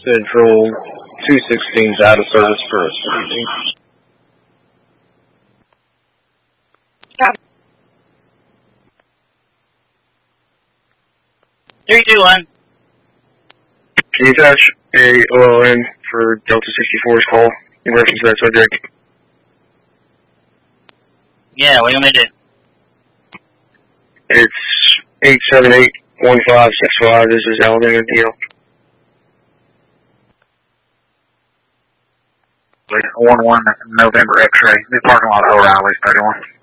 Central 216's out of service for us. 321. Can you attach a OLN for Delta 64's call in reference to that subject? Yeah, what do you want me to do? It's 878-1565. This is Alabama DL. 11 November X-ray. The parking lot of O'Reilly's 31.